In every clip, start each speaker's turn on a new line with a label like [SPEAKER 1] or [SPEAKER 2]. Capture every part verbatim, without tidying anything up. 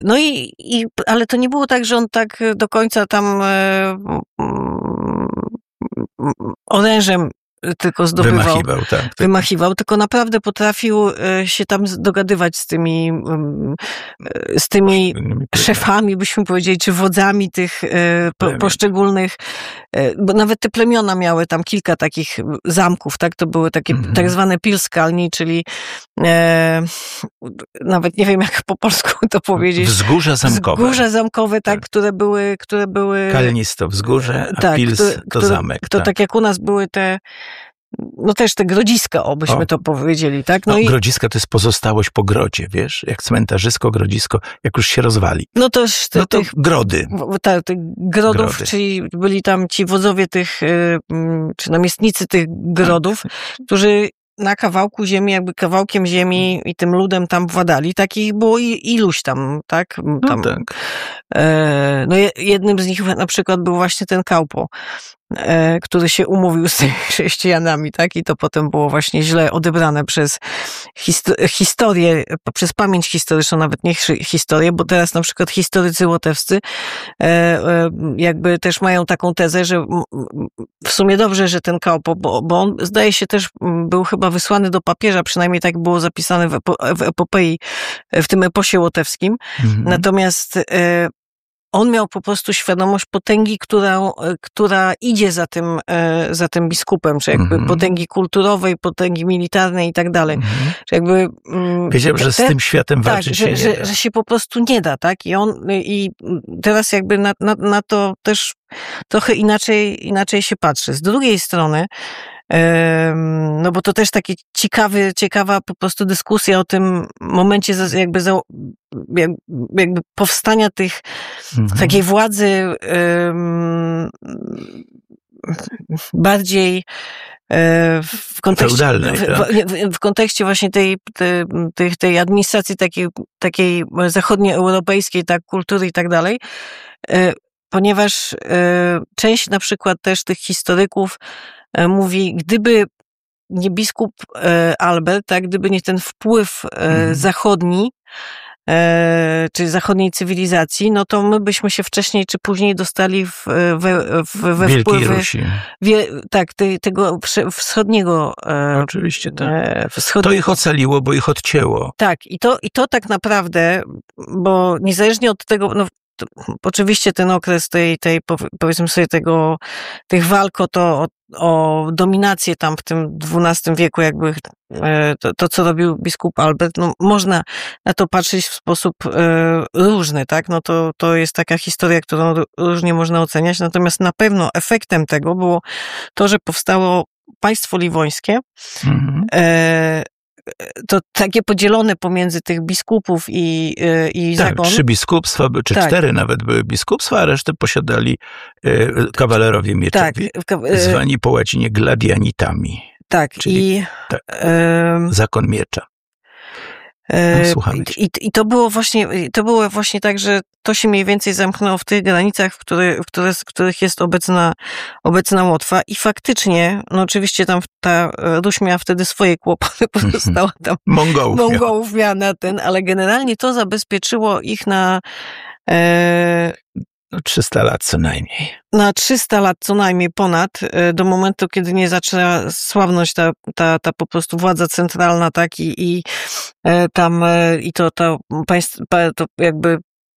[SPEAKER 1] No i, i, ale to nie było tak, że on tak do końca tam orężem tylko zdobywał,
[SPEAKER 2] wymachiwał, tak, tak.
[SPEAKER 1] wymachiwał, tylko naprawdę potrafił się tam dogadywać z tymi, z tymi szefami, byśmy powiedzieli, czy wodzami tych po, poszczególnych, bo nawet te plemiona miały tam kilka takich zamków, tak, to były takie mm-hmm. tak zwane pilskalni, czyli e, nawet nie wiem, jak po polsku to powiedzieć.
[SPEAKER 2] Wzgórza zamkowe.
[SPEAKER 1] Wzgórza zamkowe, tak, tak. które były, które były...
[SPEAKER 2] Kalnis to wzgórze, a
[SPEAKER 1] tak,
[SPEAKER 2] pils
[SPEAKER 1] które,
[SPEAKER 2] to
[SPEAKER 1] które,
[SPEAKER 2] zamek.
[SPEAKER 1] To
[SPEAKER 2] tak.
[SPEAKER 1] tak jak u nas były te no też te grodziska, o, byśmy o. to powiedzieli, tak?
[SPEAKER 2] No, no
[SPEAKER 1] i...
[SPEAKER 2] grodziska to jest pozostałość po grodzie, wiesz? Jak cmentarzysko, grodzisko, jak już się rozwali.
[SPEAKER 1] No to, już te,
[SPEAKER 2] no to
[SPEAKER 1] tych
[SPEAKER 2] grody.
[SPEAKER 1] Tak, tych grodów,
[SPEAKER 2] Grody.
[SPEAKER 1] Czyli byli tam ci wodzowie tych, czy namiestnicy tych grodów, którzy na kawałku ziemi, jakby kawałkiem ziemi i tym ludem tam władali. Takich było iluś tam, tak? Tam,
[SPEAKER 2] no tak.
[SPEAKER 1] E, no jednym z nich na przykład był właśnie ten Kaupo, e, który się umówił z tymi chrześcijanami, tak? I to potem było właśnie źle odebrane przez histo- historię, przez pamięć historyczną, nawet nie historię, bo teraz na przykład historycy łotewscy e, e, jakby też mają taką tezę, że w sumie dobrze, że ten Kaupo, bo, bo on zdaje się też był chyba wysłany do papieża, przynajmniej tak było zapisane w, epo- w epopei, w tym eposie łotewskim. Mhm. Natomiast e, on miał po prostu świadomość potęgi, która, która idzie za tym, za tym biskupem, czy jakby mm-hmm. potęgi kulturowej, potęgi militarnej i tak dalej. Mm-hmm. Czy jakby,
[SPEAKER 2] Wiedział, że te, z tym światem walczyć
[SPEAKER 1] tak,
[SPEAKER 2] się
[SPEAKER 1] że,
[SPEAKER 2] nie
[SPEAKER 1] że,
[SPEAKER 2] da.
[SPEAKER 1] że się po prostu nie da, tak? I on, i teraz jakby na, na, na to też trochę inaczej, inaczej się patrzy. Z drugiej strony, no bo to też taki ciekawy, ciekawa po prostu dyskusja o tym momencie jakby, za, jakby powstania tych, mhm. takiej władzy um, bardziej w kontekście, w, w, w kontekście właśnie tej, tej, tej administracji takiej, takiej zachodnioeuropejskiej, tak, kultury i tak dalej, ponieważ część na przykład też tych historyków mówi, gdyby nie biskup Albert, tak, gdyby nie ten wpływ mhm. zachodni, czy zachodniej cywilizacji, no to my byśmy się wcześniej czy później dostali w, we, w, we
[SPEAKER 2] Wielkiej
[SPEAKER 1] wpływy...
[SPEAKER 2] Rusi.
[SPEAKER 1] Wie, tak, te, tego wschodniego...
[SPEAKER 2] Oczywiście, tak.
[SPEAKER 1] Wschodniego.
[SPEAKER 2] To ich ocaliło, bo ich odcięło.
[SPEAKER 1] Tak, i to, i to tak naprawdę, bo niezależnie od tego, no to, oczywiście ten okres tej, tej, powiedzmy sobie, tego, tych walk o to, o, o dominację tam w tym dwunastym wieku, jakby to, to, co robił biskup Albert, no można na to patrzeć w sposób e, różny, tak? No to, to jest taka historia, którą różnie można oceniać, natomiast na pewno efektem tego było to, że powstało państwo liwońskie, mhm. e, to takie podzielone pomiędzy tych biskupów i, i
[SPEAKER 2] tak,
[SPEAKER 1] zakon.
[SPEAKER 2] Trzy biskupstwa, czy tak. cztery nawet były biskupstwa, a resztę posiadali kawalerowie mieczowi, tak, zwani po łacinie gladianitami.
[SPEAKER 1] Tak,
[SPEAKER 2] czyli,
[SPEAKER 1] i
[SPEAKER 2] tak, e, zakon miecza. No,
[SPEAKER 1] I, I to było właśnie, to było właśnie tak, że to się mniej więcej zamknęło w tych granicach, w, który, w, które, w których jest obecna, obecna Łotwa i faktycznie, no oczywiście tam ta Ruś miała wtedy swoje kłopoty, pozostała tam
[SPEAKER 2] Mongołów,
[SPEAKER 1] Mongołów miała na ten, ale generalnie to zabezpieczyło ich na e,
[SPEAKER 2] no trzysta lat co najmniej.
[SPEAKER 1] Na trzysta lat co najmniej ponad, do momentu, kiedy nie zaczęła słabnąć ta, ta, ta po prostu władza centralna, tak, i, i tam, i to, to państwo, to jakby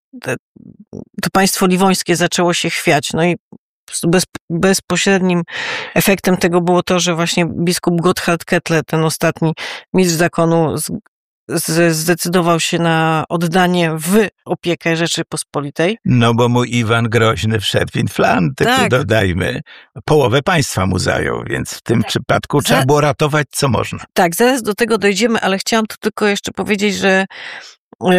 [SPEAKER 1] to państwo liwońskie zaczęło się chwiać. No i bez, bezpośrednim efektem tego było to, że właśnie biskup Gotthard Kettler, ten ostatni mistrz zakonu, z, z, zdecydował się na oddanie w opiekę Rzeczypospolitej.
[SPEAKER 2] No bo mu Iwan Groźny wszedł w Inflanty, tak. Dodajmy. Połowę państwa mu zajął, więc w tym tak. przypadku trzeba Za... było ratować co można.
[SPEAKER 1] Tak, zaraz do tego dojdziemy, ale chciałam tu tylko jeszcze powiedzieć, że yy,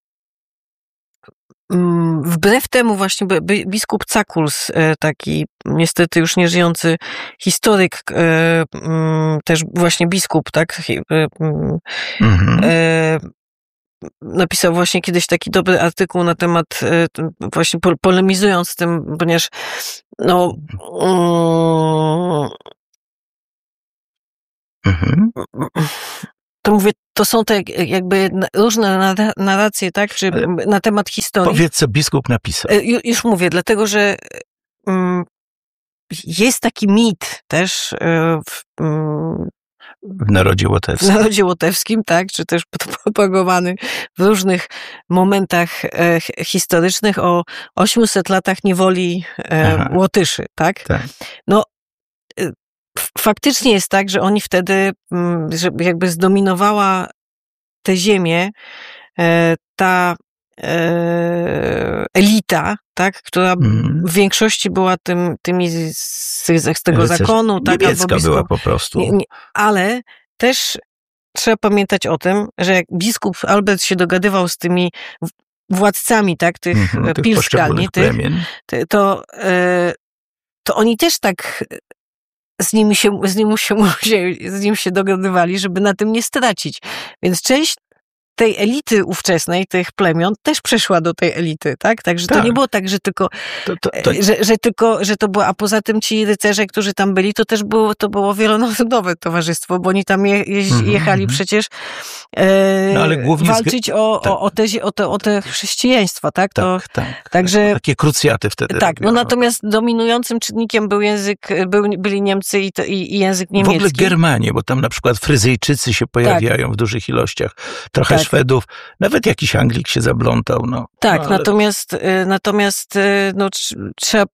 [SPEAKER 1] wbrew temu właśnie biskup Cakuls, taki niestety już nieżyjący historyk, też właśnie biskup, tak, mhm. napisał właśnie kiedyś taki dobry artykuł na temat, właśnie polemizując z tym, ponieważ no
[SPEAKER 2] mhm.
[SPEAKER 1] To mówię, to są te jakby różne narracje, tak, czy na temat historii.
[SPEAKER 2] Powiedz, co biskup napisał.
[SPEAKER 1] Już mówię, dlatego, że jest taki mit też w,
[SPEAKER 2] w narodzie łotewskim.
[SPEAKER 1] W narodzie łotewskim, tak, czy też propagowany w różnych momentach historycznych o osiemset latach niewoli Aha. Łotyszy, tak?
[SPEAKER 2] tak?
[SPEAKER 1] No, faktycznie jest tak, że oni wtedy, że jakby zdominowała tę ziemię ta elita, tak, która mm. w większości była tym, tymi z, z tego Rycerz zakonu. Tak,
[SPEAKER 2] niemiecka albo biskup, była po prostu. Nie, nie,
[SPEAKER 1] ale też trzeba pamiętać o tym, że jak biskup Albert się dogadywał z tymi władcami, tak, tych mm-hmm, pilskalni, tych, tych, to, to oni też tak z nimi się, z nim się, z nim się dogadywali, żeby na tym nie stracić. Więc część tej elity ówczesnej, tych plemion, też przeszła do tej elity, tak? Także tak. To nie było tak, że tylko, to, to, to... Że, że tylko, że to było, a poza tym ci rycerze, którzy tam byli, to też było, to było wielonarodowe towarzystwo, bo oni tam je, je, jechali mm-hmm. przecież e, no, ale głównie walczyć zg... o, tak. o, o, te, o, te, o te chrześcijaństwa, tak? To,
[SPEAKER 2] tak, tak. Także, takie krucjaty wtedy.
[SPEAKER 1] Tak, no natomiast dominującym czynnikiem był język, był, byli Niemcy i, to, i, i język niemiecki.
[SPEAKER 2] W ogóle Germanie, bo tam na przykład Fryzyjczycy się pojawiają tak. w dużych ilościach. Trochę tak. Szwedów, nawet jakiś Anglik się zablątał. No.
[SPEAKER 1] Tak,
[SPEAKER 2] no,
[SPEAKER 1] ale... natomiast, natomiast no, trzeba,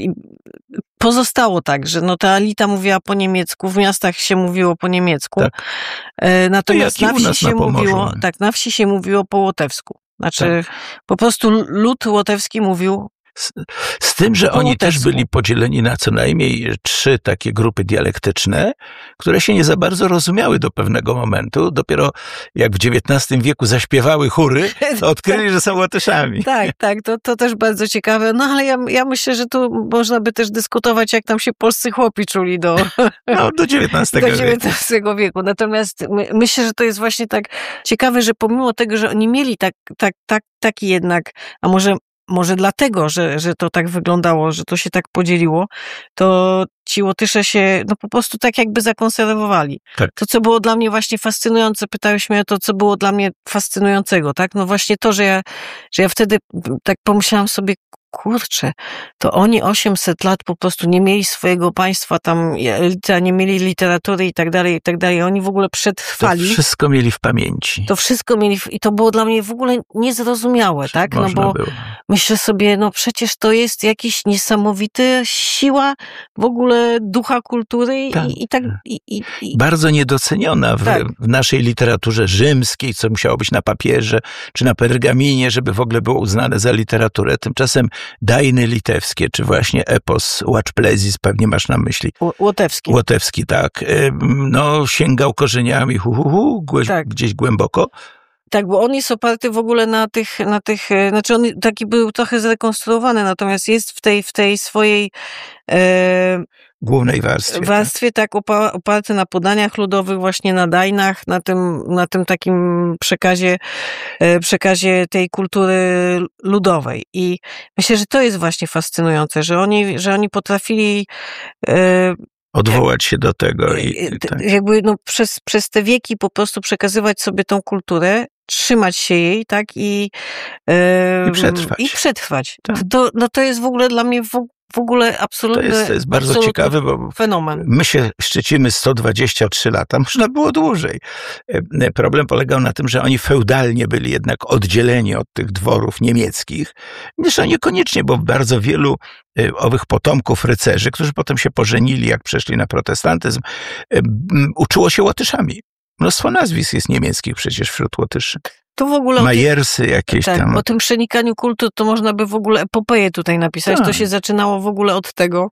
[SPEAKER 1] pozostało tak, że no, ta elita mówiła po niemiecku, w miastach się mówiło po niemiecku, tak. natomiast na wsi się na mówiło, tak, na wsi się mówiło po łotewsku. Znaczy tak. po prostu lud łotewski mówił
[SPEAKER 2] Z, z tym, że oni też byli podzieleni na co najmniej trzy takie grupy dialektyczne, które się nie za bardzo rozumiały do pewnego momentu. Dopiero jak w dziewiętnastym wieku zaśpiewały chóry, to odkryli, że są Łotyszami.
[SPEAKER 1] Tak, tak, to, to też bardzo ciekawe. No ale ja, ja myślę, że tu można by też dyskutować, jak tam się polscy chłopi czuli do,
[SPEAKER 2] no, do dziewiętnastego
[SPEAKER 1] do dziewiętnastego wieku. Natomiast my, myślę, że to jest właśnie tak ciekawe, że pomimo tego, że oni mieli tak, tak, tak, taki jednak, a może Może dlatego, że, że to tak wyglądało, że to się tak podzieliło, to ci Łotysze się no po prostu tak jakby zakonserwowali. Tak. To, co było dla mnie właśnie fascynujące, pytałeś mnie o to, co było dla mnie fascynującego, tak? No właśnie to, że ja, że ja wtedy tak pomyślałam sobie, kurczę, to oni osiemset lat po prostu nie mieli swojego państwa, tam nie mieli literatury i tak dalej, i tak dalej. Oni w ogóle przetrwali.
[SPEAKER 2] To wszystko mieli w pamięci.
[SPEAKER 1] To wszystko mieli w, i to było dla mnie w ogóle niezrozumiałe, tak? No bo było. Myślę sobie, no przecież to jest jakiś niesamowity siła w ogóle ducha kultury tak. i, i tak. I, i, i...
[SPEAKER 2] Bardzo niedoceniona w, tak. w naszej literaturze rzymskiej, co musiało być na papierze, czy na pergaminie, żeby w ogóle było uznane za literaturę. Tymczasem Dajny litewskie, czy właśnie epos Łaczplezis, pewnie masz na myśli.
[SPEAKER 1] Łotewski.
[SPEAKER 2] Łotewski, tak. No, sięgał korzeniami hu, hu, hu, gdzieś, tak. gdzieś głęboko.
[SPEAKER 1] Tak, bo on jest oparty w ogóle na tych, na tych, znaczy on taki był trochę zrekonstruowany, natomiast jest w tej, w tej swojej e,
[SPEAKER 2] głównej warstwie.
[SPEAKER 1] Warstwie, tak, tak oparty na podaniach ludowych, właśnie na dajnach, na tym, na tym takim przekazie, e, przekazie tej kultury ludowej. I myślę, że to jest właśnie fascynujące, że oni, że oni potrafili e,
[SPEAKER 2] odwołać się do tego. I,
[SPEAKER 1] tak. Jakby no, przez, przez te wieki po prostu przekazywać sobie tą kulturę, trzymać się jej, tak, i,
[SPEAKER 2] yy, i przetrwać.
[SPEAKER 1] I przetrwać. Tak. To, no to jest w ogóle dla mnie w, w ogóle absolutny
[SPEAKER 2] To jest, to jest bardzo ciekawe, bo
[SPEAKER 1] fenomen.
[SPEAKER 2] My się szczycimy sto dwadzieścia trzy lata, można było dłużej. Problem polegał na tym, że oni feudalnie byli jednak oddzieleni od tych dworów niemieckich. Zresztą niekoniecznie, bo bardzo wielu owych potomków rycerzy, którzy potem się pożenili, jak przeszli na protestantyzm, uczyło się Łotyszami. Mnóstwo nazwisk jest niemieckich przecież wśród Łotyszy.
[SPEAKER 1] To w ogóle
[SPEAKER 2] Majersy jakieś
[SPEAKER 1] tak,
[SPEAKER 2] tam.
[SPEAKER 1] O tym przenikaniu kultur to można by w ogóle epopeję tutaj napisać. Tak. To się zaczynało w ogóle od tego,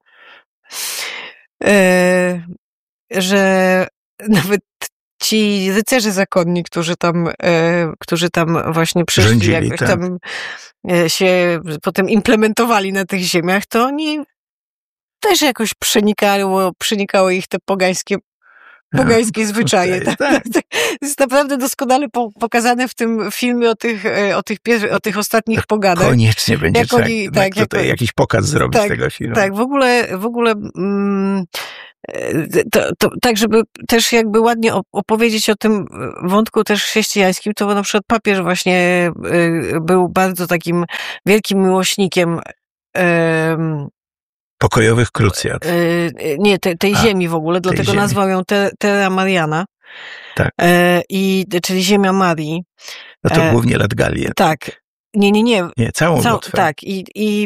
[SPEAKER 1] e, że nawet ci rycerze zakonni, którzy tam, e, którzy tam właśnie przyszli,
[SPEAKER 2] Rządzili,
[SPEAKER 1] jakoś
[SPEAKER 2] tak.
[SPEAKER 1] tam e, się potem implementowali na tych ziemiach, to oni też jakoś przenikało, przenikało ich te pogańskie pogańskie zwyczaje. Tak, tak. To jest naprawdę doskonale pokazane w tym filmie o tych, o tych, o tych ostatnich poganach.
[SPEAKER 2] Koniecznie będzie trzeba
[SPEAKER 1] oni,
[SPEAKER 2] tak, tak, tutaj jak, jakiś pokaz zrobić
[SPEAKER 1] tak,
[SPEAKER 2] tego filmu.
[SPEAKER 1] Tak, w ogóle, w ogóle mm, To, to, tak, żeby też jakby ładnie opowiedzieć o tym wątku też chrześcijańskim, to na przykład papież właśnie był bardzo takim wielkim miłośnikiem um,
[SPEAKER 2] pokojowych krucjat.
[SPEAKER 1] Nie, te, tej
[SPEAKER 2] A,
[SPEAKER 1] ziemi w ogóle, dlatego
[SPEAKER 2] ziemi.
[SPEAKER 1] nazwał ją te, Terra Mariana.
[SPEAKER 2] Tak.
[SPEAKER 1] I, czyli ziemia Marii.
[SPEAKER 2] No to głównie Latgalię.
[SPEAKER 1] Tak. Nie, nie, nie.
[SPEAKER 2] Nie, całą
[SPEAKER 1] Cał,
[SPEAKER 2] Łotwę.
[SPEAKER 1] Tak. I, i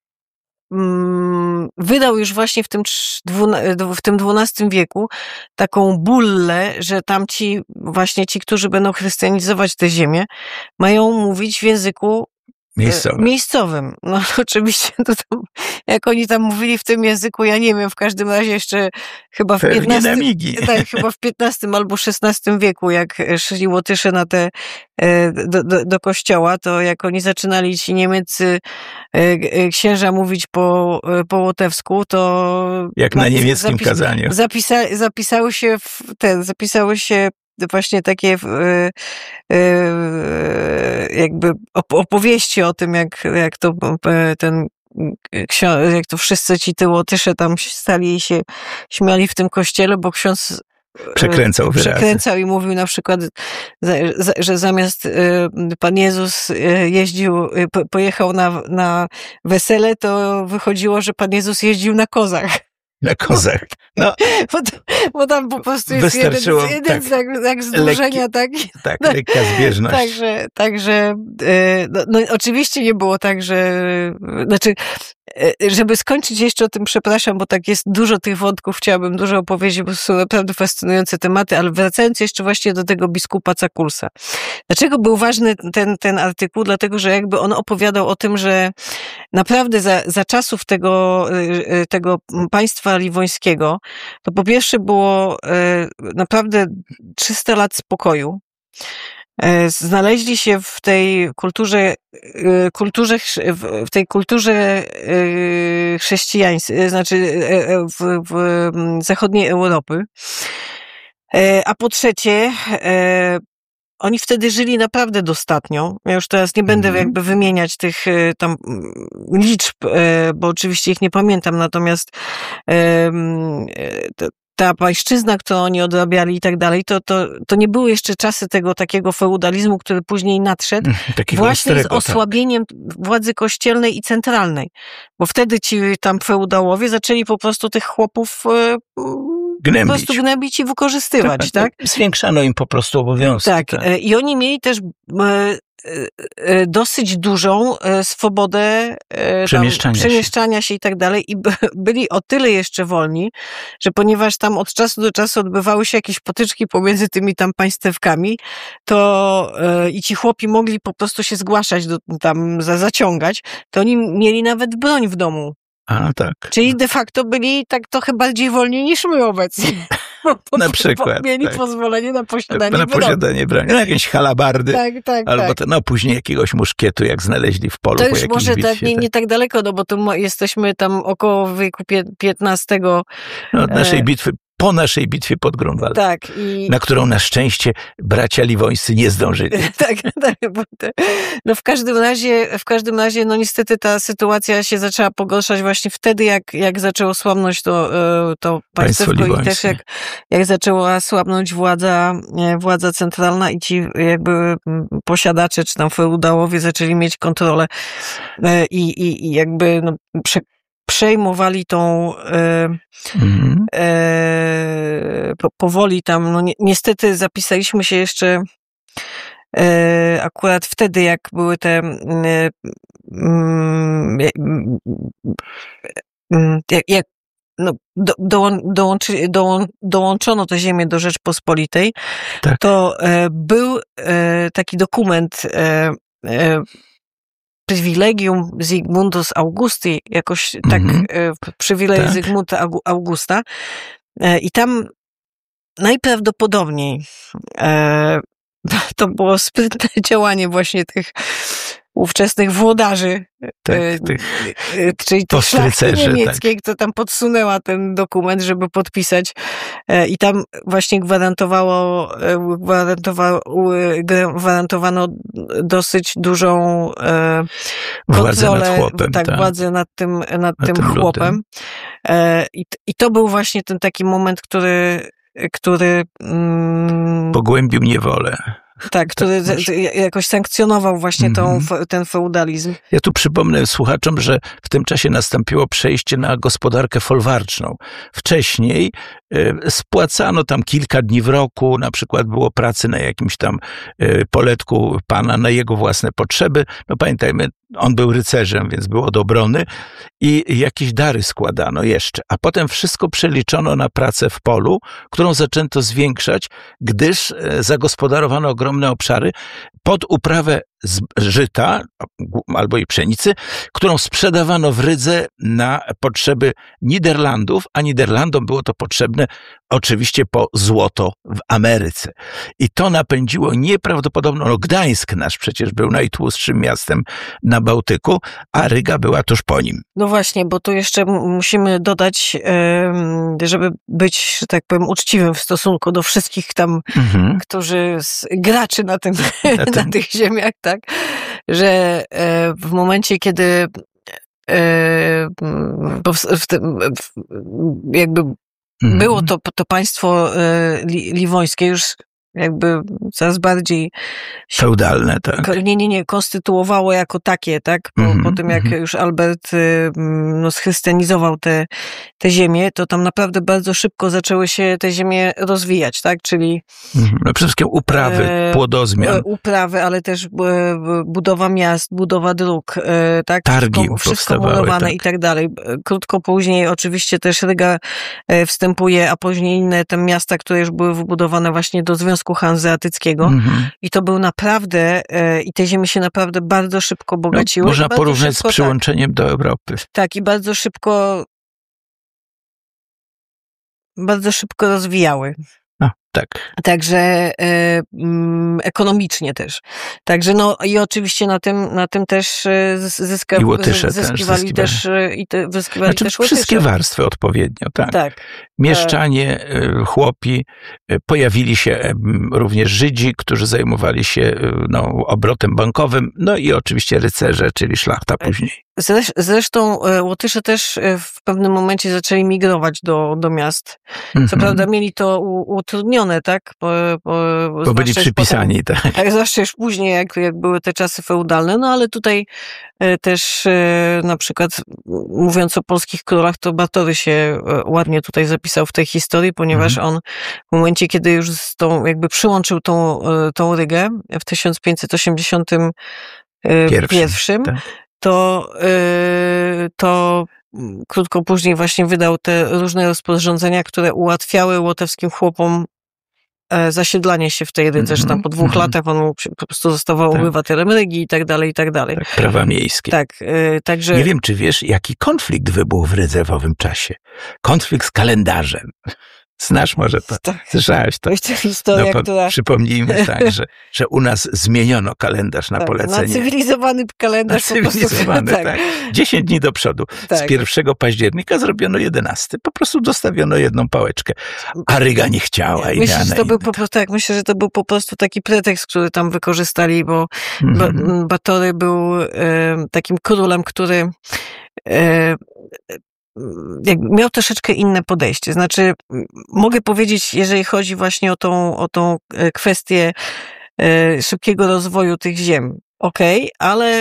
[SPEAKER 1] mm, wydał już właśnie w tym, w tym dwunastym wieku taką bullę, że tamci, właśnie ci, którzy będą chrystianizować tę ziemię, mają mówić w języku
[SPEAKER 2] Miejscowym.
[SPEAKER 1] Miejscowym. No oczywiście, to tam, jak oni tam mówili w tym języku, ja nie wiem, w każdym razie jeszcze chyba w piętnastym, tak, chyba w piętnastym albo szesnastym wieku, jak szli Łotysze na te, do, do, do kościoła, to jak oni zaczynali ci niemieccy księża mówić po, po łotewsku, to...
[SPEAKER 2] Jak na niemieckim
[SPEAKER 1] zapis,
[SPEAKER 2] kazaniu.
[SPEAKER 1] Zapisa, zapisały się w ten, zapisały się właśnie takie jakby opowieści o tym, jak, jak to ten jak to wszyscy ci te Łotysze tam stali i się śmiali w tym kościele, bo ksiądz
[SPEAKER 2] Przekręcał wyrazy.
[SPEAKER 1] Przekręcał i mówił na przykład, że zamiast Pan Jezus jeździł, pojechał na, na wesele, to wychodziło, że Pan Jezus jeździł na kozach.
[SPEAKER 2] Na kozach. No.
[SPEAKER 1] Bo, bo tam po prostu jest jeden, jeden tak, znak, znak zdłużenia. Tak,
[SPEAKER 2] tak, lekka zbieżność.
[SPEAKER 1] Także, także no, no oczywiście nie było tak, że znaczy, żeby skończyć jeszcze o tym, przepraszam, bo tak jest dużo tych wątków, chciałabym dużo opowiedzieć, bo są naprawdę fascynujące tematy, ale wracając jeszcze właśnie do tego biskupa Cakulsa. Dlaczego był ważny ten, ten artykuł? Dlatego, że jakby on opowiadał o tym, że naprawdę za, za czasów tego, tego państwa liwońskiego, to po pierwsze było naprawdę trzysta lat spokoju. Znaleźli się w tej kulturze, kulturze w tej kulturze chrześcijańskiej, znaczy w, w zachodniej Europy. A po trzecie, oni wtedy żyli naprawdę dostatnio. Ja już teraz nie będę mm-hmm. jakby wymieniać tych tam liczb, bo oczywiście ich nie pamiętam, natomiast ta pańszczyzna, którą oni odrabiali i tak dalej, to, to, to nie były jeszcze czasy tego takiego feudalizmu, który później nadszedł,
[SPEAKER 2] Takiego
[SPEAKER 1] właśnie
[SPEAKER 2] ostrego,
[SPEAKER 1] z osłabieniem tak. władzy kościelnej i centralnej. Bo wtedy ci tam feudałowie zaczęli po prostu tych chłopów
[SPEAKER 2] gnębić.
[SPEAKER 1] po prostu gnębić i wykorzystywać, tak?
[SPEAKER 2] tak? Zwiększano im po prostu obowiązki.
[SPEAKER 1] Tak. tak. I oni mieli też dosyć dużą swobodę
[SPEAKER 2] przemieszczania,
[SPEAKER 1] tam, przemieszczania się. się i tak dalej i byli o tyle jeszcze wolni, że ponieważ tam od czasu do czasu odbywały się jakieś potyczki pomiędzy tymi tam państewkami, to i ci chłopi mogli po prostu się zgłaszać, do, tam zaciągać, to oni mieli nawet broń w domu.
[SPEAKER 2] A, tak.
[SPEAKER 1] Czyli de facto byli tak trochę bardziej wolni niż my obecnie. Bo,
[SPEAKER 2] na przykład.
[SPEAKER 1] Bo mieli
[SPEAKER 2] tak.
[SPEAKER 1] pozwolenie na posiadanie
[SPEAKER 2] na
[SPEAKER 1] broni.
[SPEAKER 2] posiadanie broni. No jakieś halabardy.
[SPEAKER 1] Tak, tak,
[SPEAKER 2] albo
[SPEAKER 1] tak.
[SPEAKER 2] Te, no później jakiegoś muszkietu, jak znaleźli w polu.
[SPEAKER 1] To
[SPEAKER 2] po
[SPEAKER 1] już może
[SPEAKER 2] bitwie,
[SPEAKER 1] tak, nie, nie tak daleko, no bo tu jesteśmy tam około wieku piętnastego.
[SPEAKER 2] No, od naszej bitwy. Po naszej bitwie pod Grunwaldem,
[SPEAKER 1] tak, i...
[SPEAKER 2] na którą na szczęście bracia liwońscy nie zdążyli.
[SPEAKER 1] tak, tak. Bo te, no w każdym razie, w każdym razie, no niestety ta sytuacja się zaczęła pogorszać właśnie wtedy, jak, jak zaczęło słabnąć to, to państwo i też jak, jak zaczęła słabnąć władza, władza centralna i ci jakby posiadacze, czy tam feudałowie zaczęli mieć kontrolę i, i, i jakby no, prze, przejmowali tą e, mm-hmm. e, po, powoli tam, no ni- niestety zapisaliśmy się jeszcze e, akurat wtedy, jak były te e, e, jak, jak no, do, dołą, dołączy, dołą, dołączono tę ziemię do Rzeczpospolitej, tak. to e, był e, taki dokument e, e, Privilegium Zygmuntus Augusti, jakoś tak, mm-hmm. przywilej tak. Zygmunta Augusta. I tam najprawdopodobniej e, to było sprytne działanie właśnie tych ówczesnych włodarzy,
[SPEAKER 2] tak,
[SPEAKER 1] e,
[SPEAKER 2] tych
[SPEAKER 1] czyli tej szlachty niemieckiej, tak. która tam podsunęła ten dokument, żeby podpisać e, i tam właśnie gwarantowało, gwarantowało, gwarantowano dosyć dużą e,
[SPEAKER 2] Władzę nad chłopem.
[SPEAKER 1] Tak,
[SPEAKER 2] tak.
[SPEAKER 1] władzę nad tym, nad
[SPEAKER 2] nad
[SPEAKER 1] tym,
[SPEAKER 2] tym
[SPEAKER 1] chłopem. E, i, I to był właśnie ten taki moment, który, który mm,
[SPEAKER 2] pogłębił niewolę.
[SPEAKER 1] Tak, który tak, z, jakoś sankcjonował właśnie tą, mm-hmm. ten feudalizm.
[SPEAKER 2] Ja tu przypomnę słuchaczom, że w tym czasie nastąpiło przejście na gospodarkę folwarczną. Wcześniej y, spłacano tam kilka dni w roku, na przykład było pracy na jakimś tam y, poletku pana na jego własne potrzeby. No pamiętajmy, on był rycerzem, więc był od obrony i jakieś dary składano jeszcze. A potem wszystko przeliczono na pracę w polu, którą zaczęto zwiększać, gdyż zagospodarowano ogromne obszary pod uprawę żyta albo i pszenicy, którą sprzedawano w Rydze na potrzeby Niderlandów, a Niderlandom było to potrzebne oczywiście po złoto w Ameryce. I to napędziło nieprawdopodobną, no Gdańsk nasz przecież był najtłustszym miastem na Bałtyku, a Ryga była tuż po nim.
[SPEAKER 1] No właśnie, bo tu jeszcze musimy dodać, żeby być, że tak powiem, uczciwym w stosunku do wszystkich tam, mhm. którzy graczy na, tym, na, tym. na tych ziemiach, tak, że w momencie, kiedy w tym, jakby mhm. było to, to państwo liwońskie już jakby coraz bardziej
[SPEAKER 2] feudalne, tak.
[SPEAKER 1] Nie, nie, nie, konstytuowało jako takie, tak? Po, mm-hmm, po tym, jak mm-hmm. już Albert no, schrystianizował te, te ziemie, to tam naprawdę bardzo szybko zaczęły się te ziemie rozwijać, tak? Czyli
[SPEAKER 2] mm-hmm. no, przede wszystkim uprawy, e, płodozmian.
[SPEAKER 1] Uprawy, ale też budowa miast, budowa dróg, e, tak?
[SPEAKER 2] Targi
[SPEAKER 1] wszystko, wszystko budowane tak. i tak dalej. Krótko później oczywiście też Ryga wstępuje, a później inne te miasta, które już były wybudowane właśnie do Związku Hanzeatyckiego mm-hmm. i to był naprawdę, e, i te ziemie się naprawdę bardzo szybko bogaciły.
[SPEAKER 2] No, można porównać szybko, z przyłączeniem tak, do Europy.
[SPEAKER 1] Tak, i bardzo szybko bardzo szybko rozwijały.
[SPEAKER 2] No, tak.
[SPEAKER 1] Także e, mm, ekonomicznie też. Także no i oczywiście na tym, na tym też zyska,
[SPEAKER 2] I Łotysze
[SPEAKER 1] zyskiwali też, też i te, zyskiwali
[SPEAKER 2] znaczy,
[SPEAKER 1] też Łotysze.
[SPEAKER 2] Wszystkie warstwy odpowiednio, tak.
[SPEAKER 1] tak.
[SPEAKER 2] Mieszczanie, chłopi, pojawili się również Żydzi, którzy zajmowali się no, obrotem bankowym, no i oczywiście rycerze, czyli szlachta później.
[SPEAKER 1] Zresztą Łotysze też w pewnym momencie zaczęli migrować do, do miast. Co mm-hmm. prawda mieli to utrudnione, tak? Po, po,
[SPEAKER 2] Bo byli przypisani, potem, tak.
[SPEAKER 1] Tak, zwłaszcza już później, jak, jak były te czasy feudalne, no ale tutaj też na przykład mówiąc o polskich królach, to Batory się ładnie tutaj zapisał w tej historii, ponieważ mm-hmm. on w momencie, kiedy już z tą, jakby przyłączył tą, tą Rygę w tysiąc pięćset osiemdziesiątym pierwszym, tak. to, to krótko później właśnie wydał te różne rozporządzenia, które ułatwiały łotewskim chłopom zasiedlanie się w tej Rydze, mm-hmm. że tam po dwóch mm-hmm. latach on po prostu zostawał tak. obywatelem Rygi i tak dalej, i tak dalej.
[SPEAKER 2] Tak, prawa miejskie.
[SPEAKER 1] Tak, yy, także...
[SPEAKER 2] Nie wiem, czy wiesz, jaki konflikt wybuchł w Rydze w owym czasie. Konflikt z kalendarzem. Znasz może to? Tak. Słyszałaś to?
[SPEAKER 1] To historia,
[SPEAKER 2] no,
[SPEAKER 1] która...
[SPEAKER 2] Przypomnijmy tak, że, że u nas zmieniono kalendarz na tak, polecenie.
[SPEAKER 1] Na cywilizowany kalendarz.
[SPEAKER 2] Na cywilizowany, tak. tak. Dziesięć dni do przodu. Tak. Z pierwszego października zrobiono jedenasty. Po prostu dostawiono jedną pałeczkę. A Ryga nie chciała. I
[SPEAKER 1] myślę, że to był po prostu, tak, myślę, że to był po prostu taki pretekst, który tam wykorzystali, bo mm-hmm. Batory był e, takim królem, który e, miał troszeczkę inne podejście. Znaczy, mogę powiedzieć, jeżeli chodzi właśnie o tą, o tą kwestię szybkiego rozwoju tych ziem, okej, okay, ale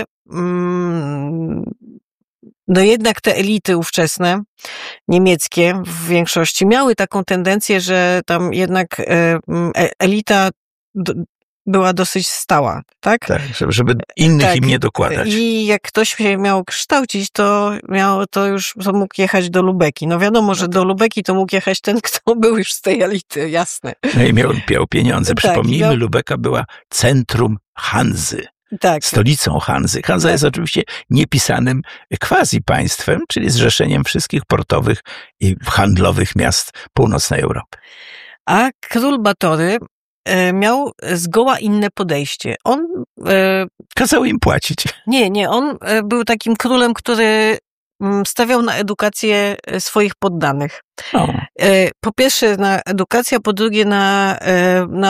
[SPEAKER 1] mm, no jednak te elity ówczesne, niemieckie w większości, miały taką tendencję, że tam jednak elita była dosyć stała, tak?
[SPEAKER 2] Tak, żeby innych tak, im nie dokładać.
[SPEAKER 1] I jak ktoś się miał kształcić, to miał, to już to mógł jechać do Lubeki. No wiadomo, że do Lubeki to mógł jechać ten, kto był już z tej elity, jasne.
[SPEAKER 2] No i miał, miał pieniądze. Przypomnijmy, tak, miał... Lubeka była centrum Hanzy. Tak. Stolicą Hanzy. Hanza tak. jest oczywiście niepisanym quasi-państwem, czyli zrzeszeniem wszystkich portowych i handlowych miast północnej Europy.
[SPEAKER 1] A król Batory miał zgoła inne podejście. On... E,
[SPEAKER 2] Kazał im płacić.
[SPEAKER 1] Nie, nie. On był takim królem, który stawiał na edukację swoich poddanych. O. E, po pierwsze na edukację, a po drugie na, e, na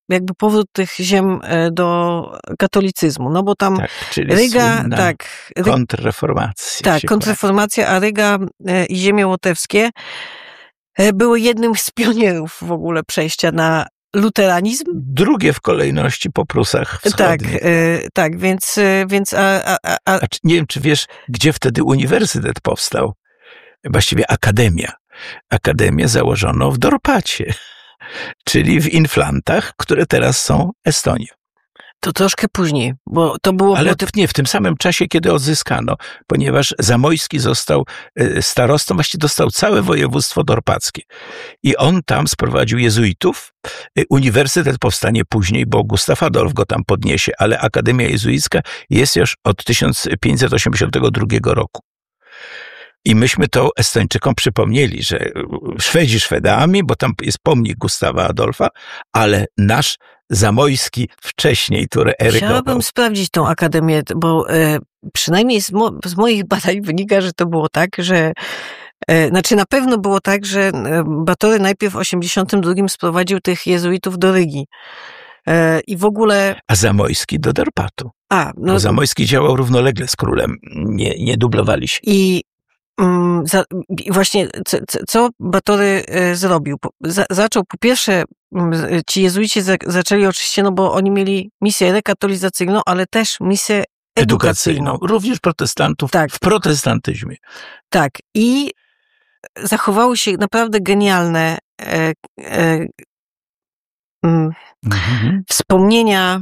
[SPEAKER 1] jakby powrót tych ziem do katolicyzmu, no bo tam
[SPEAKER 2] tak, czyli
[SPEAKER 1] Ryga, tak.
[SPEAKER 2] kontrreformacja.
[SPEAKER 1] Tak, kontrreformacja, a Ryga i ziemie łotewskie były jednym z pionierów w ogóle przejścia na luteranizm.
[SPEAKER 2] Drugie w kolejności po Prusach Wschodnich.
[SPEAKER 1] Tak, tak, więc... więc a, a, a...
[SPEAKER 2] A nie wiem, czy wiesz, gdzie wtedy uniwersytet powstał? Właściwie akademia. Akademię założono w Dorpacie, czyli w Inflantach, które teraz są Estonią.
[SPEAKER 1] To troszkę później, bo to było...
[SPEAKER 2] Ale
[SPEAKER 1] ty...
[SPEAKER 2] nie, w tym samym czasie, kiedy odzyskano, ponieważ Zamojski został starostą, właściwie dostał całe województwo dorpackie. I on tam sprowadził jezuitów. Uniwersytet powstanie później, bo Gustaw Adolf go tam podniesie, ale Akademia Jezuicka jest już od tysiąc pięćset osiemdziesiątego drugiego roku. I myśmy to Estończykom przypomnieli, że Szwedzi Szwedami, bo tam jest pomnik Gustawa Adolfa, ale nasz Zamojski wcześniej, który erygował.
[SPEAKER 1] Chciałabym sprawdzić tą akademię, bo e, przynajmniej z, mo, z moich badań wynika, że to było tak, że e, znaczy na pewno było tak, że Batory najpierw w osiemdziesiątym drugim sprowadził tych jezuitów do Rygi. E, I w ogóle...
[SPEAKER 2] A Zamojski do Dorpatu.
[SPEAKER 1] A, no,
[SPEAKER 2] bo Zamojski działał równolegle z królem, nie, nie dublowali się.
[SPEAKER 1] I Za, właśnie, co, co Batory zrobił? Za, zaczął, po pierwsze, ci jezuici za, zaczęli oczywiście, no bo oni mieli misję rekatolizacyjną, ale też misję edukacyjną. edukacyjną.
[SPEAKER 2] Również protestantów tak. w protestantyzmie.
[SPEAKER 1] Tak. I zachowały się naprawdę genialne e, e, mm, mhm. wspomnienia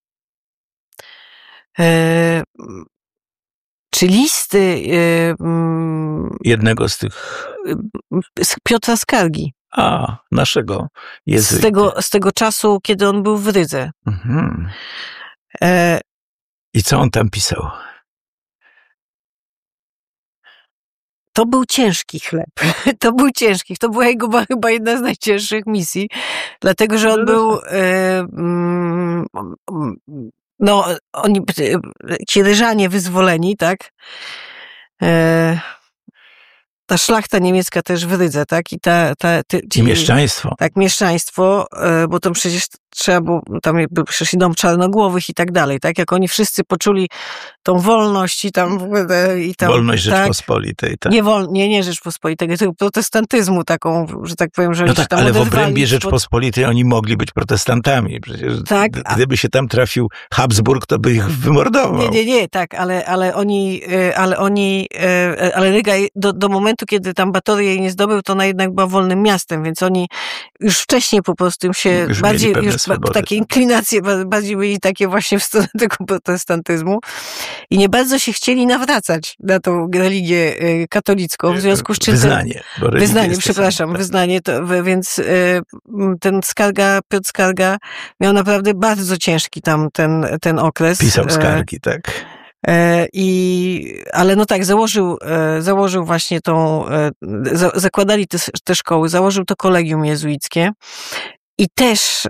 [SPEAKER 1] e, czy listy yy,
[SPEAKER 2] jednego z tych
[SPEAKER 1] z Piotra Skargi.
[SPEAKER 2] A, naszego jezuity.
[SPEAKER 1] Z tego, z tego czasu, kiedy on był w Rydze. Mhm.
[SPEAKER 2] E... I co on tam pisał?
[SPEAKER 1] To był ciężki chleb. To był ciężki. To była jego chyba jedna z najcięższych misji, dlatego, że on był e, mm, no, oni, ci ryżanie wyzwoleni, tak? E, ta szlachta niemiecka też w Rydze, tak? I ta, ta, ty, ci,
[SPEAKER 2] I mieszczaństwo.
[SPEAKER 1] Tak, mieszczaństwo, e, bo to przecież trzeba było, tam był przecież i dom czarnogłowych i tak dalej, tak? Jak oni wszyscy poczuli tą wolność i tam... I tam
[SPEAKER 2] wolność
[SPEAKER 1] tak,
[SPEAKER 2] Rzeczpospolitej, tak?
[SPEAKER 1] Nie, wol, nie, nie Rzeczpospolitej, tylko protestantyzmu taką, że tak powiem, że
[SPEAKER 2] no
[SPEAKER 1] oni
[SPEAKER 2] tak,
[SPEAKER 1] się tam
[SPEAKER 2] ale w obrębie
[SPEAKER 1] pod...
[SPEAKER 2] Rzeczpospolitej oni mogli być protestantami. Przecież
[SPEAKER 1] tak,
[SPEAKER 2] gdyby a... się tam trafił Habsburg, to by ich wymordował.
[SPEAKER 1] Nie, nie, nie, tak, ale, ale oni, ale oni, ale Ryga do, do momentu, kiedy tam Batory jej nie zdobył, to ona jednak była wolnym miastem, więc oni już wcześniej po prostu się
[SPEAKER 2] już
[SPEAKER 1] bardziej, już
[SPEAKER 2] swobody,
[SPEAKER 1] takie
[SPEAKER 2] tak.
[SPEAKER 1] inklinacje bardziej byli takie właśnie w stronę tego protestantyzmu i nie bardzo się chcieli nawracać na tą religię katolicką, w związku z czym...
[SPEAKER 2] Wyznanie.
[SPEAKER 1] Ten, wyznanie, przepraszam, tak. wyznanie, to, więc ten Skarga, Piotr Skarga miał naprawdę bardzo ciężki tam ten, ten okres.
[SPEAKER 2] Pisał skargi, tak.
[SPEAKER 1] I, ale no tak, założył, założył właśnie tą, zakładali te, te szkoły, założył to kolegium jezuickie i też,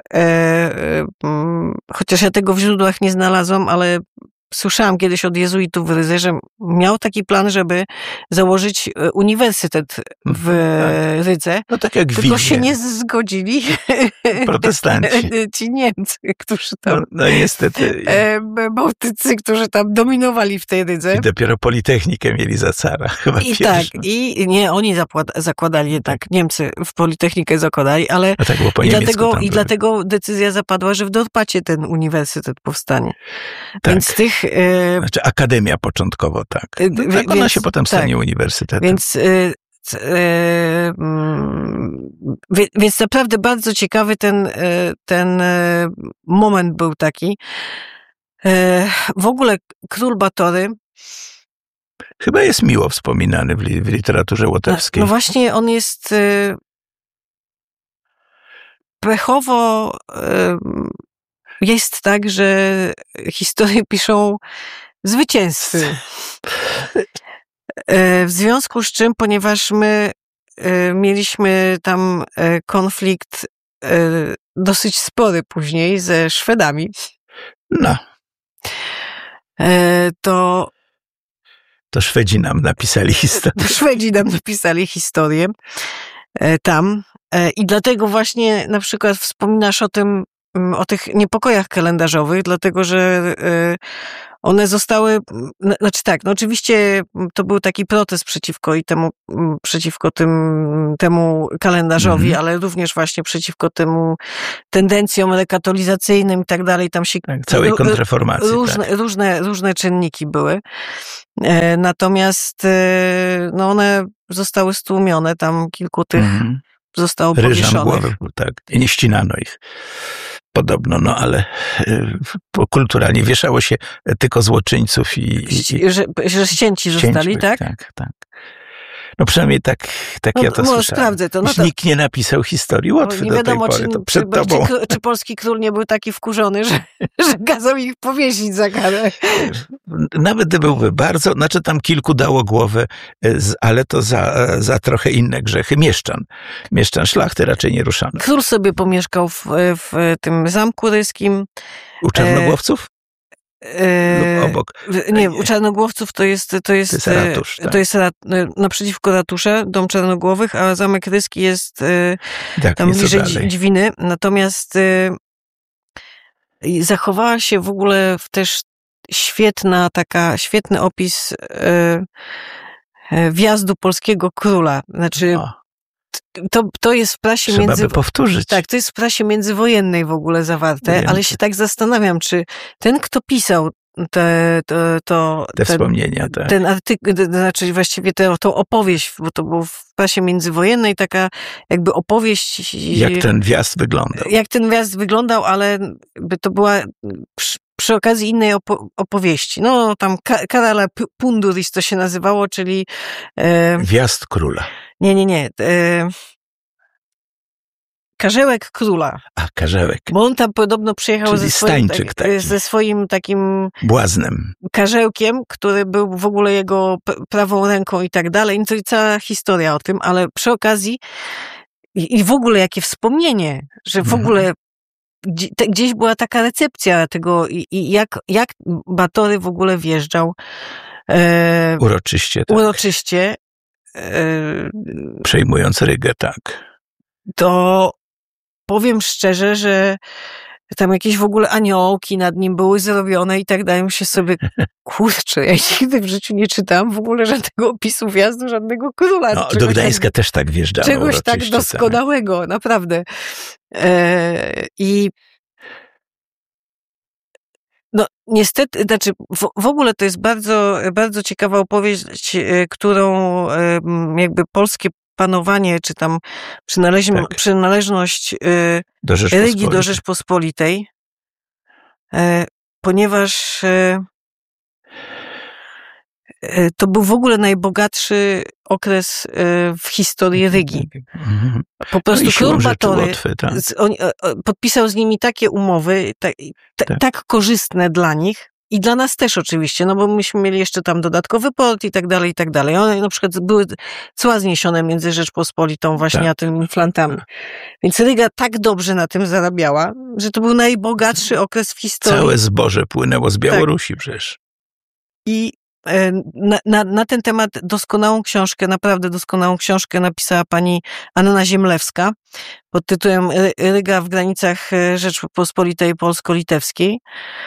[SPEAKER 1] chociaż ja tego w źródłach nie znalazłam, ale słyszałam kiedyś od jezuitów w Rydze, że miał taki plan, żeby założyć uniwersytet w tak. Rydze.
[SPEAKER 2] No tak jak
[SPEAKER 1] tylko
[SPEAKER 2] Wilnie.
[SPEAKER 1] się nie zgodzili
[SPEAKER 2] protestanci.
[SPEAKER 1] Ci Niemcy, którzy tam...
[SPEAKER 2] No, no niestety.
[SPEAKER 1] Bałtycy, którzy tam dominowali w tej Rydze.
[SPEAKER 2] I dopiero Politechnikę mieli za cara. Chyba
[SPEAKER 1] I
[SPEAKER 2] pierwszy.
[SPEAKER 1] tak, i nie, oni zakładali jednak, Niemcy w Politechnikę zakładali, ale
[SPEAKER 2] A tak, bo po
[SPEAKER 1] i, dlatego,
[SPEAKER 2] tam
[SPEAKER 1] i dlatego decyzja zapadła, że w Dorpacie ten uniwersytet powstanie. Tak. Więc tych... E,
[SPEAKER 2] znaczy akademia początkowo, tak. No, tak więc, ona się potem stanie tak, uniwersytetem.
[SPEAKER 1] Więc... E, e, więc naprawdę bardzo ciekawy ten, ten moment był taki. W ogóle król Batory
[SPEAKER 2] chyba jest miło wspominany w, li, w literaturze łotewskiej.
[SPEAKER 1] No właśnie, on jest pechowo jest tak, że historię piszą zwycięzcy. W związku z czym, ponieważ my mieliśmy tam konflikt dosyć spory później ze Szwedami,
[SPEAKER 2] no.
[SPEAKER 1] to
[SPEAKER 2] to Szwedzi nam napisali historię.
[SPEAKER 1] Szwedzi nam napisali historię tam i dlatego właśnie na przykład wspominasz o tym o tych niepokojach kalendarzowych, dlatego że one zostały, znaczy tak, no oczywiście to był taki protest przeciwko i temu, przeciwko tym, temu kalendarzowi, mm-hmm. ale również właśnie przeciwko temu tendencjom rekatolizacyjnym i tak dalej. Tam się
[SPEAKER 2] tak, całej kontrreformacji.
[SPEAKER 1] Różne,
[SPEAKER 2] tak.
[SPEAKER 1] różne, różne czynniki były. Natomiast no one zostały stłumione, tam kilku tych mm-hmm. zostało powieszonych.
[SPEAKER 2] Głowy, tak, i nie ścinano ich. Podobno, no ale y, kulturalnie wieszało się tylko złoczyńców i... i,
[SPEAKER 1] i że, że ścięci zostali, tak?
[SPEAKER 2] Tak, tak. No przynajmniej tak, tak
[SPEAKER 1] no,
[SPEAKER 2] ja to
[SPEAKER 1] no,
[SPEAKER 2] słyszałem.
[SPEAKER 1] Sprawdzę to. No to...
[SPEAKER 2] Nikt nie napisał historii Łotwy
[SPEAKER 1] nie wiadomo,
[SPEAKER 2] do tej pory,
[SPEAKER 1] czy,
[SPEAKER 2] to przed
[SPEAKER 1] czy,
[SPEAKER 2] tobą.
[SPEAKER 1] Czy, czy polski król nie był taki wkurzony, że, że kazał ich powiesić za karę.
[SPEAKER 2] Nawet gdy byłby bardzo, znaczy tam kilku dało głowę, ale to za, za trochę inne grzechy. Mieszczan. Mieszczan szlachty raczej nie ruszano.
[SPEAKER 1] Król sobie pomieszkał w, w tym Zamku Ryskim.
[SPEAKER 2] U Czarnogłowców? Lub obok.
[SPEAKER 1] Nie, u Czarnogłowców to jest to jest, to jest, ratusz, tak. to jest rat, naprzeciwko ratusza, dom Czarnogłowych, a Zamek Ryski jest tak, tam bliżej Dźwiny. Natomiast zachowała się w ogóle też świetna taka, świetny opis wjazdu polskiego króla. Znaczy o. To, to jest w prasie
[SPEAKER 2] Trzeba
[SPEAKER 1] między...
[SPEAKER 2] by powtórzyć.
[SPEAKER 1] Tak, to jest w prasie międzywojennej w ogóle zawarte,
[SPEAKER 2] Wiem.
[SPEAKER 1] ale się tak zastanawiam, czy ten, kto pisał te, to, to,
[SPEAKER 2] te
[SPEAKER 1] ten,
[SPEAKER 2] wspomnienia, tak.
[SPEAKER 1] Ten artykuł, znaczy właściwie tę opowieść, bo to było w prasie międzywojennej taka jakby opowieść...
[SPEAKER 2] Jak ten wjazd wyglądał.
[SPEAKER 1] Jak ten wjazd wyglądał, ale by to była... Przy, przy okazji innej opo- opowieści. No, tam Karala Punduris to się nazywało, czyli... E,
[SPEAKER 2] Wjazd króla.
[SPEAKER 1] Nie, nie, nie. E, Karzełek króla.
[SPEAKER 2] A, Karzełek.
[SPEAKER 1] Bo on tam podobno przyjechał ze swoim,
[SPEAKER 2] tak,
[SPEAKER 1] taki. ze swoim takim...
[SPEAKER 2] Błaznem.
[SPEAKER 1] Karzełkiem, który był w ogóle jego prawą ręką i tak dalej. No to i cała historia o tym, ale przy okazji i, i w ogóle jakie wspomnienie, że w ogóle gdzieś była taka recepcja tego i, i jak, jak Batory w ogóle wjeżdżał. E,
[SPEAKER 2] uroczyście, tak.
[SPEAKER 1] Uroczyście. E,
[SPEAKER 2] Przejmując Rygę, tak.
[SPEAKER 1] To powiem szczerze, że tam jakieś w ogóle aniołki nad nim były zrobione i tak dalej. Się sobie, kurczę, ja nigdy w życiu nie czytałam w ogóle żadnego opisu wjazdu, żadnego króla.
[SPEAKER 2] No, do Gdańska tak, też tak wjeżdżano.
[SPEAKER 1] Czegoś tak doskonałego, tak. Naprawdę. E, I no niestety, znaczy w, w ogóle to jest bardzo, bardzo ciekawa opowieść, którą jakby polskie panowanie, czy tam przynależność, tak. przynależność
[SPEAKER 2] do
[SPEAKER 1] Rygii do Rzeczpospolitej, ponieważ to był w ogóle najbogatszy okres w historii Rygi. Po prostu no król Batory Łotwy, tak. on, podpisał z nimi takie umowy, tak, tak. tak korzystne dla nich, i dla nas też oczywiście, no bo myśmy mieli jeszcze tam dodatkowy port i tak dalej, i tak dalej. One na przykład były cła zniesione między Rzeczpospolitą właśnie tak. a tymi flantami. Więc Ryga tak dobrze na tym zarabiała, że to był najbogatszy okres w historii.
[SPEAKER 2] Całe zboże płynęło z Białorusi tak. przecież.
[SPEAKER 1] I na, na, na ten temat doskonałą książkę, naprawdę doskonałą książkę napisała pani Anna Ziemlewska pod tytułem Ryga w granicach Rzeczpospolitej Polsko-Litewskiej.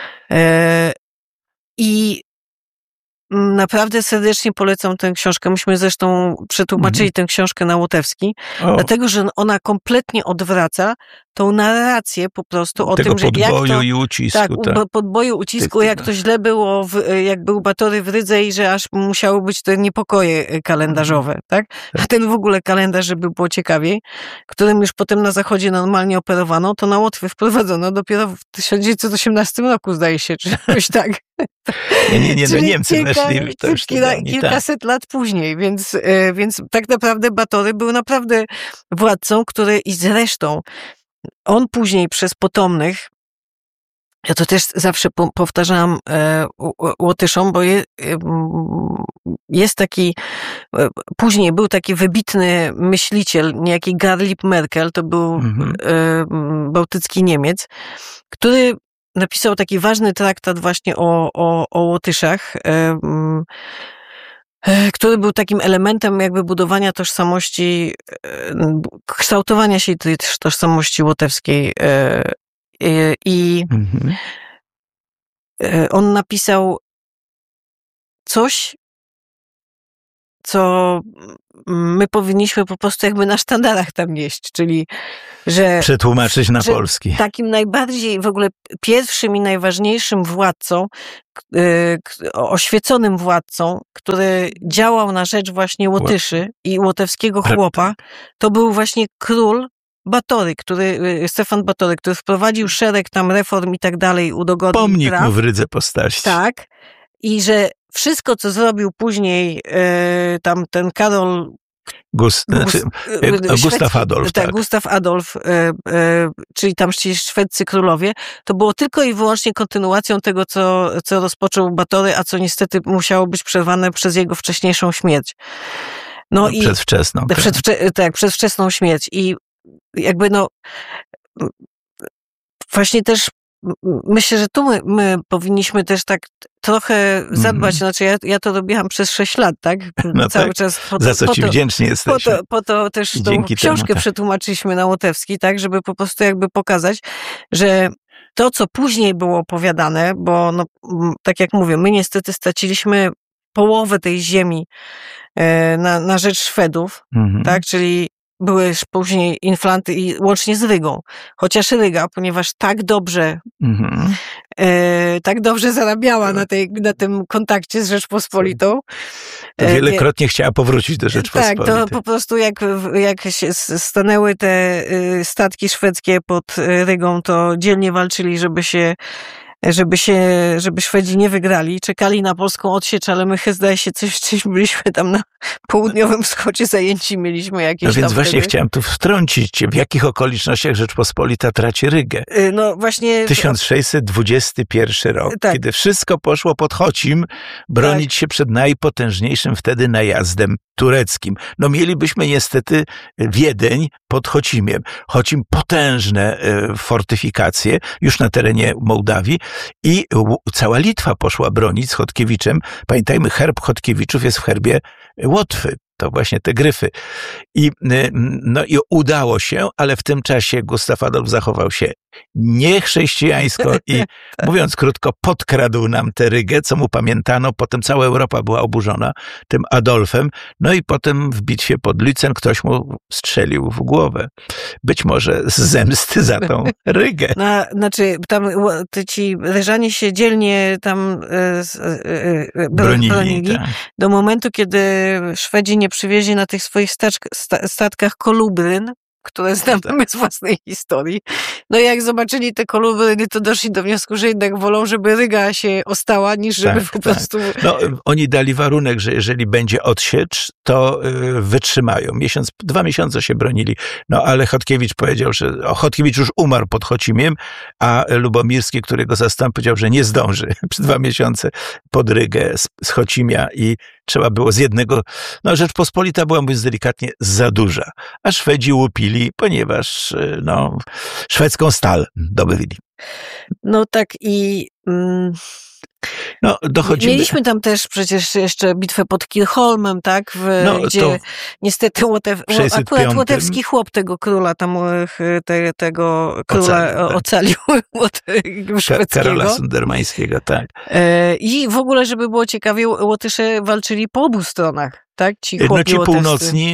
[SPEAKER 1] I naprawdę serdecznie polecam tę książkę. Myśmy zresztą przetłumaczyli mm. tę książkę na łotewski, o. dlatego, że ona kompletnie odwraca tą narrację po prostu o
[SPEAKER 2] tego
[SPEAKER 1] tym, że jak to...
[SPEAKER 2] i ucisku.
[SPEAKER 1] Tak,
[SPEAKER 2] tak.
[SPEAKER 1] podboju, ucisku, jak to źle było, w, jak był Batory w Rydze i że aż musiały być te niepokoje kalendarzowe, tak? A ten w ogóle kalendarz, żeby było ciekawiej, którym już potem na zachodzie normalnie operowano, to na Łotwę wprowadzono dopiero w tysiąc dziewięćset osiemnastym roku, zdaje się, czy coś tak.
[SPEAKER 2] Nie, nie, nie, no Niemcy
[SPEAKER 1] kilka,
[SPEAKER 2] weszli to już
[SPEAKER 1] kilka, kilkaset tak. lat później, więc, więc tak naprawdę Batory był naprawdę władcą, który i zresztą on później przez potomnych, ja to też zawsze po, powtarzałam e, Łotyszom, bo je, e, jest taki, e, później był taki wybitny myśliciel, niejaki Garlip Merkel, to był mhm. e, bałtycki Niemiec, który napisał taki ważny traktat właśnie o, o, o Łotyszach, e, który był takim elementem jakby budowania tożsamości, kształtowania się tej tożsamości łotewskiej I
[SPEAKER 2] Mhm.
[SPEAKER 1] on napisał coś, co my powinniśmy po prostu jakby na sztandarach tam nieść, czyli że...
[SPEAKER 2] Przetłumaczyć na
[SPEAKER 1] że
[SPEAKER 2] polski.
[SPEAKER 1] Takim najbardziej, w ogóle pierwszym i najważniejszym władcą, oświeconym władcą, który działał na rzecz właśnie Łotyszy i łotewskiego chłopa, to był właśnie król Batory, który, Stefan Batory, który wprowadził szereg tam reform i tak dalej, udogodnień
[SPEAKER 2] Pomnik
[SPEAKER 1] praw.
[SPEAKER 2] mu w Rydze postawić.
[SPEAKER 1] Tak. I że wszystko, co zrobił później e, tam ten Karol...
[SPEAKER 2] Gust, znaczy,
[SPEAKER 1] Gust,
[SPEAKER 2] Gustaw Adolf.
[SPEAKER 1] Tak,
[SPEAKER 2] tak.
[SPEAKER 1] Gustaw Adolf, e, e, czyli tam ci szwedzcy królowie, to było tylko i wyłącznie kontynuacją tego, co, co rozpoczął Batory, a co niestety musiało być przerwane przez jego wcześniejszą śmierć. No,
[SPEAKER 2] No,
[SPEAKER 1] i
[SPEAKER 2] przedwczesną. Tak.
[SPEAKER 1] Przedwcze, tak, przedwczesną śmierć. I jakby no właśnie też myślę, że tu my, my powinniśmy też tak trochę zadbać, mm-hmm. znaczy ja, ja to robiłam przez sześć lat, tak?
[SPEAKER 2] No
[SPEAKER 1] Cały
[SPEAKER 2] tak.
[SPEAKER 1] czas. Po to,
[SPEAKER 2] Za co
[SPEAKER 1] po
[SPEAKER 2] ci
[SPEAKER 1] to,
[SPEAKER 2] wdzięczni jesteśmy.
[SPEAKER 1] Po to, po to też tą
[SPEAKER 2] Dzięki
[SPEAKER 1] książkę
[SPEAKER 2] temu, tak.
[SPEAKER 1] przetłumaczyliśmy na łotewski, tak? Żeby po prostu jakby pokazać, że to, co później było opowiadane, bo no, tak jak mówię, my niestety straciliśmy połowę tej ziemi e, na, na rzecz Szwedów, mm-hmm. tak? Czyli były później inflanty i łącznie z Rygą. Chociaż Ryga, ponieważ tak dobrze mm-hmm. e, tak dobrze zarabiała na, tej, na tym kontakcie z Rzeczpospolitą.
[SPEAKER 2] To wielokrotnie e, chciała powrócić do Rzeczpospolitej.
[SPEAKER 1] Tak, to po prostu jak, jak się stanęły te statki szwedzkie pod Rygą, to dzielnie walczyli, żeby się żeby się, żeby Szwedzi nie wygrali. Czekali na polską odsiecz, ale my zdaje się coś, coś byliśmy tam na południowym wschodzie zajęci, mieliśmy jakieś
[SPEAKER 2] No więc
[SPEAKER 1] tam
[SPEAKER 2] właśnie
[SPEAKER 1] wtedy.
[SPEAKER 2] chciałem tu wtrącić cię, w jakich okolicznościach Rzeczpospolita traci Rygę.
[SPEAKER 1] No właśnie...
[SPEAKER 2] tysiąc sześćset dwudziesty pierwszy rok, tak. Kiedy wszystko poszło pod Chocim, bronić tak. się przed najpotężniejszym wtedy najazdem tureckim. No mielibyśmy niestety Wiedeń pod Chocimiem. Chocim potężne fortyfikacje, już na terenie Mołdawii, i cała Litwa poszła bronić z Chodkiewiczem. Pamiętajmy, herb Chodkiewiczów jest w herbie Łotwy. To właśnie te gryfy. I, no, i udało się, ale w tym czasie Gustaw Adolf zachował się niechrześcijańsko i tak. mówiąc krótko, podkradł nam tę Rygę, co mu pamiętano. Potem cała Europa była oburzona tym Adolfem. No i potem w bitwie pod Lützen ktoś mu strzelił w głowę. Być może z zemsty za tą Rygę.
[SPEAKER 1] No, znaczy, tam ci Ryżanie się dzielnie tam e, e, bronili, bronili tak. do momentu, kiedy Szwedzi nie przywieźli na tych swoich staczk, sta, statkach kolubryn, które znamy tak. z własnej historii. No i jak zobaczyli te kolubryny, to doszli do wniosku, że jednak wolą, żeby Ryga się ostała, niż żeby tak, po tak. prostu...
[SPEAKER 2] No, oni dali warunek, że jeżeli będzie odsiecz, to y, wytrzymają. Miesiąc, dwa miesiące się bronili. No ale Chodkiewicz powiedział, że o, Chodkiewicz już umarł pod Chocimiem, a Lubomirski, który go zastąpił, powiedział, że nie zdąży przez dwa miesiące pod Rygę z, z Chocimia i trzeba było z jednego... No Rzeczpospolita była, mówiąc delikatnie, za duża. A Szwedzi łupili, ponieważ no, szwedzką stal dobyli.
[SPEAKER 1] No tak i... Mm...
[SPEAKER 2] No, dochodzimy.
[SPEAKER 1] Mieliśmy tam też przecież jeszcze bitwę pod Kirchholmem, tak? W,
[SPEAKER 2] no,
[SPEAKER 1] gdzie niestety Łotew, akurat łotewski chłop tego króla, tam te, tego króla ocalił, ocalił tak. szwedzkiego.
[SPEAKER 2] Karola Sundermańskiego, tak.
[SPEAKER 1] I w ogóle, żeby było ciekawie, Łotysze walczyli po obu stronach. Tak? Ci
[SPEAKER 2] no ci północni,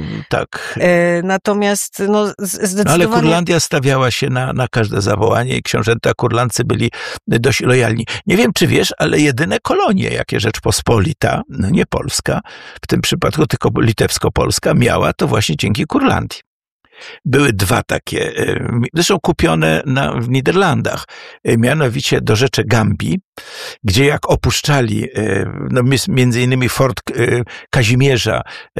[SPEAKER 2] tak.
[SPEAKER 1] E, natomiast no, zdecydowanie...
[SPEAKER 2] No, ale Kurlandia stawiała się na, na każde zawołanie i książęta kurlandzcy byli dość lojalni. Nie wiem, czy wiesz, ale jedyne kolonie, jakie Rzeczpospolita, no nie Polska, w tym przypadku tylko litewsko-polska, miała, to właśnie dzięki Kurlandii. Były dwa takie, zresztą kupione na, w Niderlandach, mianowicie do rzeczy Gambii, gdzie jak opuszczali, no między innymi fort Kazimierza,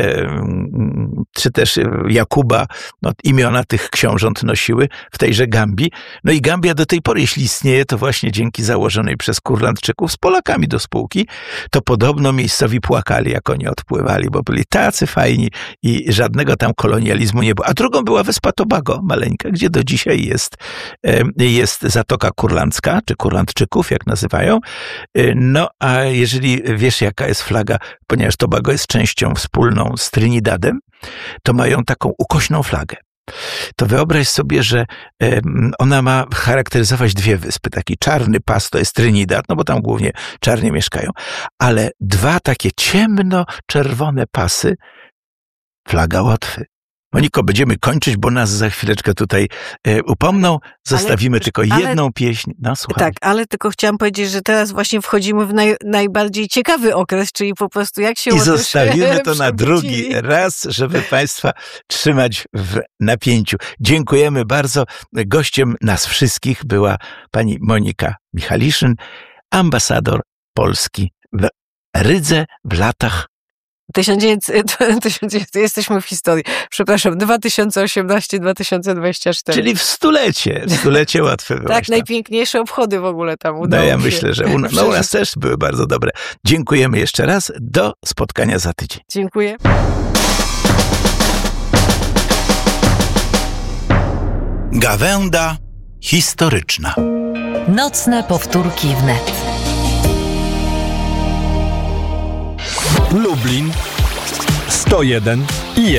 [SPEAKER 2] czy też Jakuba, no imiona tych książąt nosiły w tejże Gambii. No i Gambia do tej pory, jeśli istnieje, to właśnie dzięki założonej przez Kurlandczyków z Polakami do spółki, to podobno miejscowi płakali, jak oni odpływali, bo byli tacy fajni i żadnego tam kolonializmu nie było. A drugą była wyspa Tobago, maleńka, gdzie do dzisiaj jest, jest Zatoka Kurlandzka, czy Kurlandczyków, jak nazywają. No, a jeżeli wiesz, jaka jest flaga, ponieważ Tobago jest częścią wspólną z Trinidadem, to mają taką ukośną flagę. to wyobraź sobie, że ona ma charakteryzować dwie wyspy. Taki czarny pas to jest Trinidad, no bo tam głównie czarni mieszkają, ale dwa takie ciemno-czerwone pasy, flaga Łotwy. Moniko, będziemy kończyć, bo nas za chwileczkę tutaj e, upomną. Zostawimy ale, tylko jedną ale, pieśń. No, słuchaj.
[SPEAKER 1] Tak, ale tylko chciałam powiedzieć, że teraz właśnie wchodzimy w naj, najbardziej ciekawy okres, czyli po prostu jak się
[SPEAKER 2] I zostawimy to na drugi raz, żeby Państwa trzymać w napięciu. Dziękujemy bardzo. Gościem nas wszystkich była pani Monika Michaliszyn, ambasador Polski w Rydze w latach
[SPEAKER 1] tysiąc dziewięćset, tysiąc dziewięćset, jesteśmy w historii. Przepraszam, dwa tysiące osiemnasty dwa tysiące dwadzieścia cztery.
[SPEAKER 2] Czyli w stulecie. W stulecie łatwe było.
[SPEAKER 1] Tak, najpiękniejsze obchody w ogóle tam udało
[SPEAKER 2] No ja
[SPEAKER 1] się.
[SPEAKER 2] myślę, że u, no, u nas też były bardzo dobre. Dziękujemy jeszcze raz. Do spotkania za tydzień.
[SPEAKER 1] Dziękuję.
[SPEAKER 2] Gawęda historyczna.
[SPEAKER 3] Nocne powtórki wnet.
[SPEAKER 4] Lublin sto jeden i